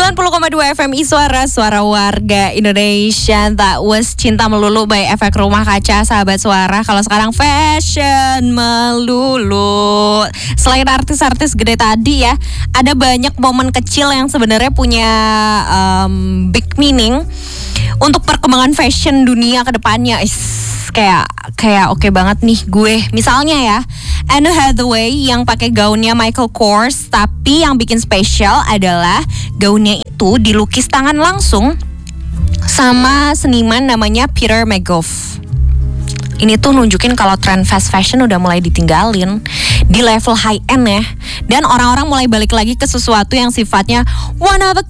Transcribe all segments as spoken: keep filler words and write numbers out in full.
sembilan puluh koma dua F M Iswara, suara warga Indonesia. Tak was cinta melulu by Efek Rumah Kaca, sahabat suara. Kalau sekarang fashion melulu. Selain artis-artis gede tadi ya, ada banyak momen kecil yang sebenarnya punya um, big meaning untuk perkembangan fashion dunia ke depannya. Is kayak kayak oke okay banget nih gue. Misalnya ya, Anne Hathaway yang pakai gaunnya Michael Kors, tapi yang bikin spesial adalah gaunnya itu dilukis tangan langsung sama seniman namanya Peter McGough. Ini tuh nunjukin kalau tren fast fashion udah mulai ditinggalin di level high end ya. Dan orang-orang mulai balik lagi ke sesuatu yang sifatnya one of a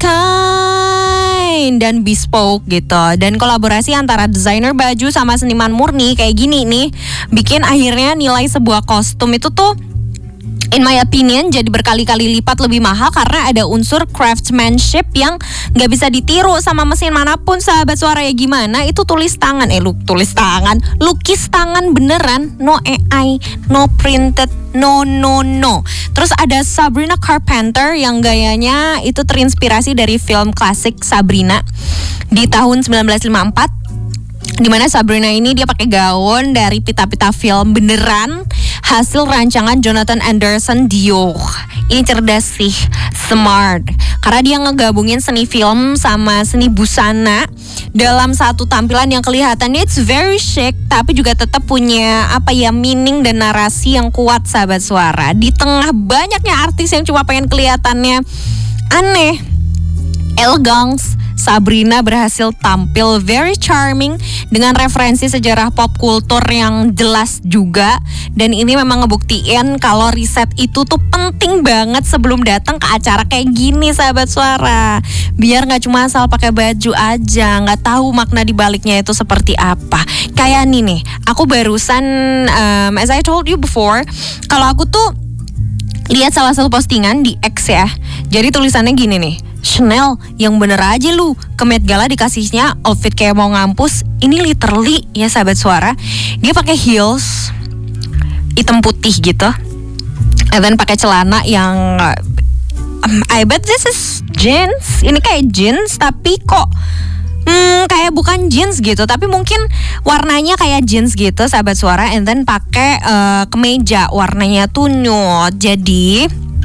kind dan bespoke gitu. Dan kolaborasi antara desainer baju sama seniman murni kayak gini nih bikin akhirnya nilai sebuah kostum itu tuh in my opinion jadi berkali-kali lipat lebih mahal karena ada unsur craftsmanship yang gak bisa ditiru sama mesin manapun. Sahabat suara ya, gimana itu tulis tangan, eh lu tulis tangan, lukis tangan beneran, no A I, no printed, no no no. Terus ada Sabrina Carpenter yang gayanya itu terinspirasi dari film klasik Sabrina di tahun sembilan belas lima puluh empat, dimana Sabrina ini dia pakai gaun dari pita-pita film beneran hasil rancangan Jonathan Anderson Dio. Ini cerdas sih, smart, karena dia ngegabungin seni film sama seni busana dalam satu tampilan yang kelihatannya it's very chic, tapi juga tetap punya apa ya meaning dan narasi yang kuat, sahabat suara. Di tengah banyaknya artis yang cuma pengen kelihatannya aneh, elegans, Sabrina berhasil tampil very charming dengan referensi sejarah pop kultur yang jelas juga. Dan ini memang ngebuktiin kalau riset itu tuh penting banget sebelum datang ke acara kayak gini, sahabat suara. Biar gak cuma asal pakai baju aja, gak tahu makna dibaliknya itu seperti apa. Kayak nih nih, aku barusan um, as I told you before, kalau aku tuh lihat salah satu postingan di X ya. Jadi tulisannya gini nih, Chanel yang bener aja lu ke Met Gala dikasihnya outfit kayak mau ngampus. Ini literally ya sahabat suara, dia pakai heels hitam putih gitu, and then pakai celana yang um, I bet this is jeans. Ini kayak jeans tapi kok hmm, kayak bukan jeans gitu, tapi mungkin warnanya kayak jeans gitu, sahabat suara. And then pakai uh, kemeja warnanya tuh nude. Jadi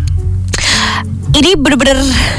ini bener-bener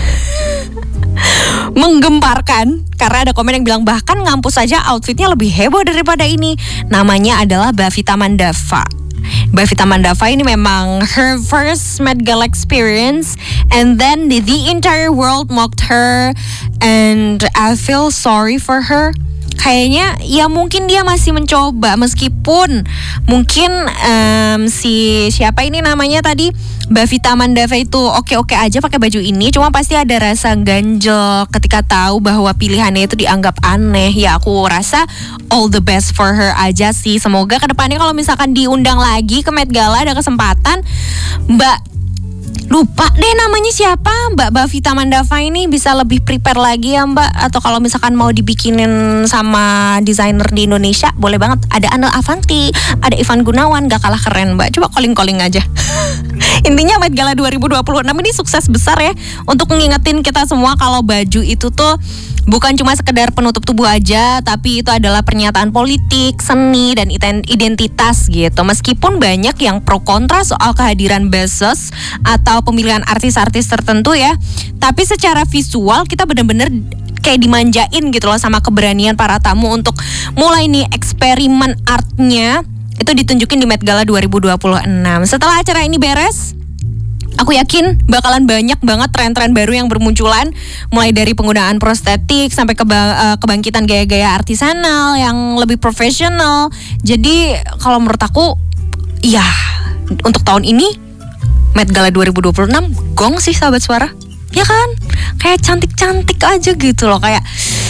menggemparkan karena ada komen yang bilang bahkan ngampus saja outfitnya lebih heboh daripada ini. Namanya adalah Bavita Mandava. Bavita Mandava ini memang her first Met Gala experience, and then the, the entire world mocked her, and I feel sorry for her. Kayaknya ya mungkin dia masih mencoba, meskipun mungkin um, si siapa ini namanya tadi Bavita Mandava itu oke-oke aja pakai baju ini, cuma pasti ada rasa ganjel ketika tahu bahwa pilihannya itu dianggap aneh. Ya aku rasa all the best for her aja sih. Semoga kedepannya kalau misalkan diundang lagi ke Met Gala ada kesempatan, Mbak lupa deh namanya siapa, Mbak Bavita Mandava ini bisa lebih prepare lagi ya Mbak. Atau kalau misalkan mau dibikinin sama desainer di Indonesia, boleh banget. Ada Anel Avanti, ada Ivan Gunawan, gak kalah keren Mbak. Coba calling-calling aja. Intinya Met Gala dua ribu dua puluh enam ini sukses besar ya, untuk ngingetin kita semua kalau baju itu tuh bukan cuma sekedar penutup tubuh aja, tapi itu adalah pernyataan politik, seni, dan identitas gitu. Meskipun banyak yang pro kontra soal kehadiran Bezos atau pemilihan artis-artis tertentu ya, tapi secara visual kita benar-benar kayak dimanjain gitu loh sama keberanian para tamu untuk mulai nih eksperimen artnya. Itu ditunjukin di Met Gala dua ribu dua puluh enam. Setelah acara ini beres, aku yakin bakalan banyak banget tren-tren baru yang bermunculan, mulai dari penggunaan prostetik sampai keba- kebangkitan gaya-gaya artisanal yang lebih profesional. Jadi kalau menurut aku, ya untuk tahun ini Met Gala dua ribu dua puluh enam gong sih sahabat suara. Ya kan? Kayak cantik-cantik aja gitu loh, kayak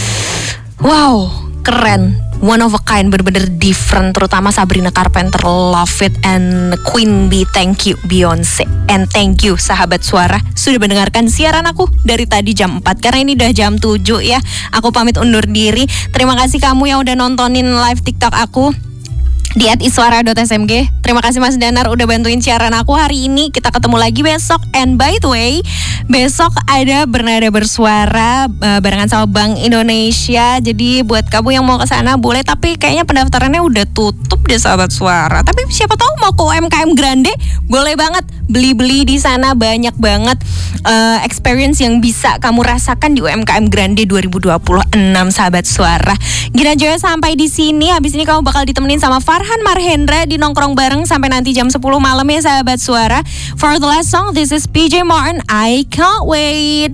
wow, keren. One of a kind, bener-bener different. Terutama Sabrina Carpenter, love it. And Queen Bee, thank you Beyonce. And thank you sahabat suara sudah mendengarkan siaran aku dari tadi jam empat. Karena ini udah jam tujuh ya. Aku pamit undur diri. Terima kasih kamu yang udah nontonin live TikTok aku. di at iswara dot s m g. Terima kasih Mas Danar udah bantuin siaran aku hari ini. Kita ketemu lagi besok. And by the way, besok ada Bernada Bersuara uh, barengan sama Bank Indonesia. Jadi buat kamu yang mau ke sana boleh, tapi kayaknya pendaftarannya udah tutup deh sahabat suara. Tapi siapa tahu mau ke U M K M Grande, boleh banget beli-beli di sana, banyak banget uh, experience yang bisa kamu rasakan di U M K M Grande dua ribu dua puluh enam sahabat suara. Gina Joya sampai di sini. Habis ini kamu bakal ditemenin sama Farhan Marhendra di nongkrong bareng sampai nanti jam sepuluh malam ya sahabat suara. For the last song, this is P J Martin, I Can't Wait.